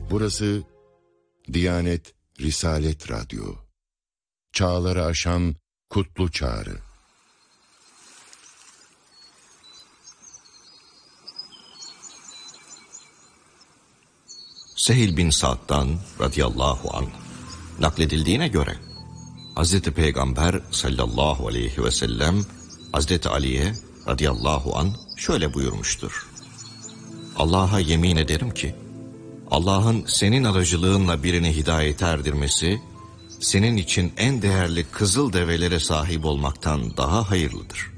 Burası Diyanet Risalet Radyo. Çağları aşan kutlu çağrı. Sehil bin Sa'd'dan radıyallahu anh nakledildiğine göre Hazreti Peygamber sallallahu aleyhi ve sellem Hazreti Ali'ye radıyallahu anh şöyle buyurmuştur: Allah'a yemin ederim ki Allah'ın senin aracılığınla birini hidayete erdirmesi senin için en değerli kızıl develere sahip olmaktan daha hayırlıdır.